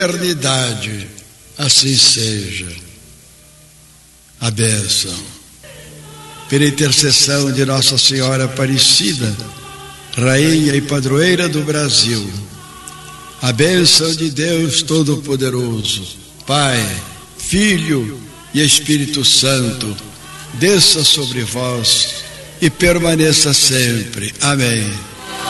eternidade. Assim seja. A bênção. Pela intercessão de Nossa Senhora Aparecida, Rainha e Padroeira do Brasil, a bênção de Deus Todo-Poderoso, Pai, Filho e Espírito Santo, desça sobre vós e permaneça sempre. Amém.